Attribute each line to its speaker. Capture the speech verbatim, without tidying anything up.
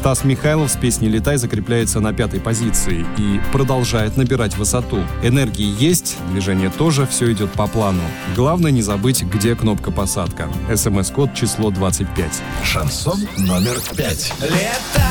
Speaker 1: Стас Михайлов с песней «Летай» закрепляется на пятой позиции и продолжает набирать высоту. Энергии есть, движение тоже, все идет по плану. Главное не забыть, где кнопка посадка. СМС-код число двадцать пять.
Speaker 2: Шансон номер пять.
Speaker 3: Лето!